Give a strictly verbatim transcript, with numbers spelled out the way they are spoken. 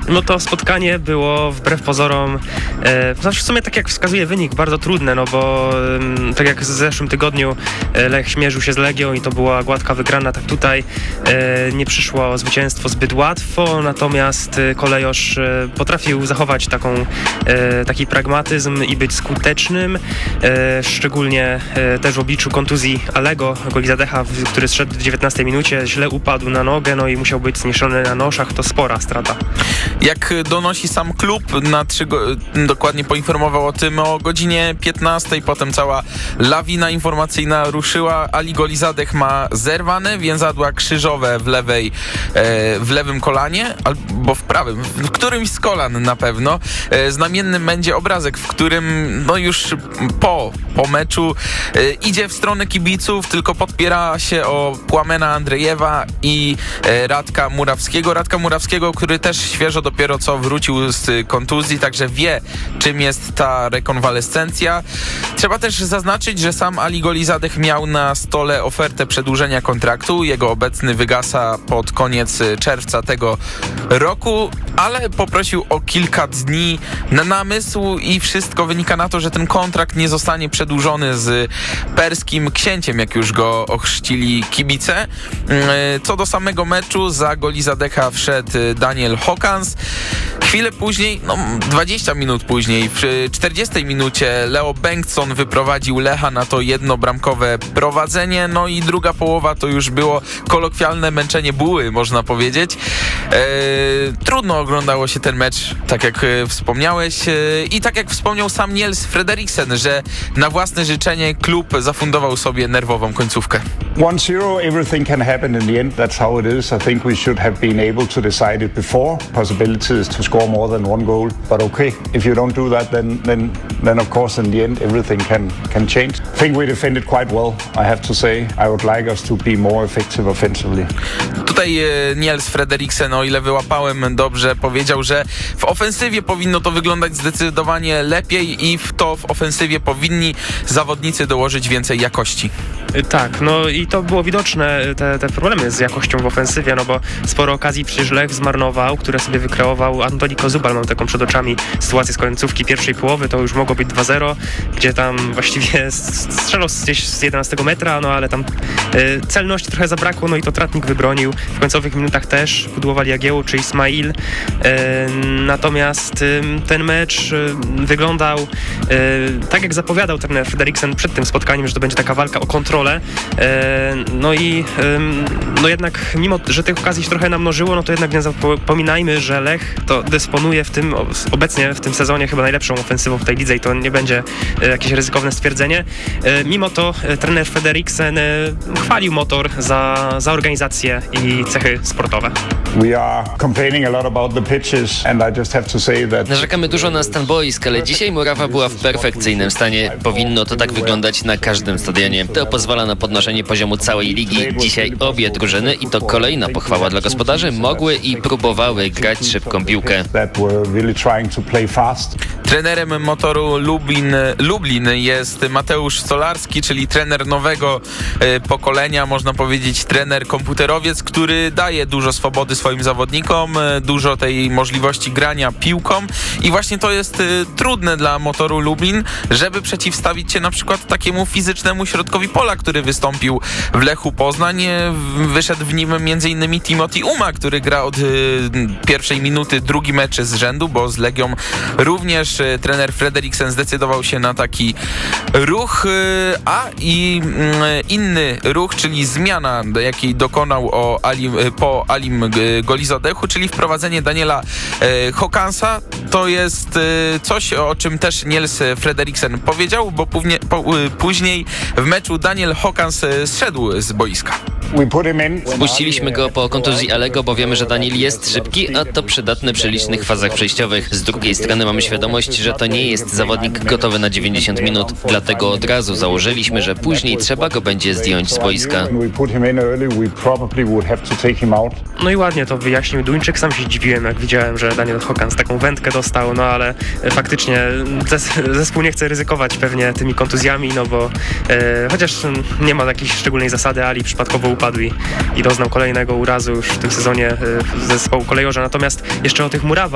No to spotkanie było wbrew pozorom, e, znaczy w sumie tak jak wskazuje wynik, bardzo trudne, no bo e, tak jak w zeszłym tygodniu e, Lech śmierzył się z Legią i to była gładka wygrana, tak tutaj e, nie przyszło zwycięstwo zbyt łatwo, natomiast e, Kolejosz e, potrafił zachować taką, e, taki pragmatyzm i być skutecznym, e, szczególnie e, też w obliczu kontuzji Alego Golizadecha, który zszedł w dziewiętnastej minucie, źle upadł na nogę, no i musiał być zniesiony na noszach, to spora strata. Jak donosi sam klub, na trzy go, dokładnie poinformował o tym o godzinie piętnastej, potem cała lawina informacyjna ruszyła. Ali Golizadeh ma zerwane więzadła krzyżowe w lewej, e, w lewym kolanie, albo w prawym, w którymś z kolan na pewno. E, znamiennym będzie obrazek, w którym no już po, po meczu e, idzie w stronę kibiców, tylko podpiera się o Płamena Andrejewa i e, Radka Murawskiego. Radka Murawskiego, który też świeżo dopiero co wrócił z kontuzji, także wie, czym jest ta rekonwalescencja. Trzeba też zaznaczyć, że sam Ali Golizadeh miał na stole ofertę przedłużenia kontraktu. Jego obecny wygasa pod koniec czerwca tego roku, ale poprosił o kilka dni na namysł i wszystko wynika na to, że ten kontrakt nie zostanie przedłużony z perskim księciem, jak już go ochrzcili kibice. Co do samego meczu, za Golizadecha wszedł Daniel Hokans. Chwilę później, no dwadzieścia minut później, w czterdziestej minucie Leo Bengtsson wyprowadził Lecha na to jednobramkowe prowadzenie, no i druga połowa to już było kolokwialne męczenie buły, można powiedzieć. E, trudno oglądało się ten mecz, tak jak e, wspomniałeś, e, i tak jak wspomniał sam Niels Frederiksen, że na własne życzenie klub zafundował sobie nerwową końcówkę. one zero, everything can happen in the end. That's how it is. I think we should have been able to decide it before. Possibilities to score more than one goal. But okay, if you don't do that, then then then of course in the end everything can can change. I think we defended quite well, I have to say. I would like us to be more effective offensively. Tutaj e, Niels Frederiksen, o ile wyłapałem dobrze, powiedział, że w ofensywie powinno to wyglądać zdecydowanie lepiej i w to w ofensywie powinni zawodnicy dołożyć więcej jakości. Tak, no i to było widoczne, te, te problemy z jakością w ofensywie, no bo sporo okazji przecież Lech zmarnował, które sobie wykreował Antoni Kozubal. Mam taką przed oczami sytuację z końcówki pierwszej połowy, to już mogło być dwa zero, gdzie tam właściwie strzelał gdzieś z jedenastego metra, no ale tam y, celności trochę zabrakło, no i to Tratnik wybronił. W końcowych minutach też pudłowali Jagiełło czy Ismail. Y, natomiast y, ten mecz y, wyglądał y, tak, jak zapowiadał trener Frederiksen przed tym spotkaniem, że to będzie taka walka o kontrolę. No i no jednak mimo, że tych okazji się trochę namnożyło, no to jednak nie zapominajmy, że Lech to dysponuje w tym, obecnie w tym sezonie chyba najlepszą ofensywą w tej lidze i to nie będzie jakieś ryzykowne stwierdzenie. Mimo to trener Frederiksen chwalił Motor za, za organizację i cechy sportowe. We are complaining a lot about the pitches and I just have to say that Narzekamy dużo na stan boisk, ale dzisiaj murawa była w perfekcyjnym stanie. Powinno to tak wyglądać na każdym stadionie. To pozwala na podnoszenie poziomu całej ligi. Dzisiaj obie drużyny, i to kolejna pochwała dla gospodarzy, mogły i próbowały grać szybką piłkę. Trenerem Motoru Lublin, Lublin jest Mateusz Stolarski, czyli trener nowego e, pokolenia, można powiedzieć trener komputerowiec, który daje dużo swobody swoim zawodnikom, e, dużo tej możliwości grania piłką i właśnie to jest e, trudne dla Motoru Lublin, żeby przeciwstawić się na przykład takiemu fizycznemu środkowi pola, który wystąpił w Lechu Poznań. Wyszedł w nim między innymi Timothy Uma, który gra od y, pierwszej minuty drugi mecz z rzędu, bo z Legią również y, trener Frederiksen zdecydował się na taki ruch, y, a i y, inny ruch, czyli zmiana, jakiej dokonał o Alim, y, po Alim y, Golizadechu, czyli wprowadzenie Daniela y, Hokansa. To jest y, coś, o czym też Niels Frederiksen powiedział, bo później, po, y, później w meczu Daniel Hokans zszedł z boiska. Spuściliśmy go po kontuzji Alego, bo wiemy, że Daniel jest szybki, a to przydatny przy licznych fazach przejściowych. Z drugiej strony mamy świadomość, że to nie jest zawodnik gotowy na dziewięćdziesiąt minut. Dlatego od razu założyliśmy, że później trzeba go będzie zdjąć z boiska. No i ładnie to wyjaśnił Duńczyk. Sam się zdziwiłem, jak widziałem, że Daniel Hokans taką wędkę dostał, no ale faktycznie zespół nie chce ryzykować pewnie tymi kontuzjami, no bo e, chociaż nie ma jakiejś szczególnej zasady, Ali przypadkowo upadł i, i doznał kolejnego urazu już w tym sezonie e, zespołu Kolejorza. Natomiast jeszcze o tych murawach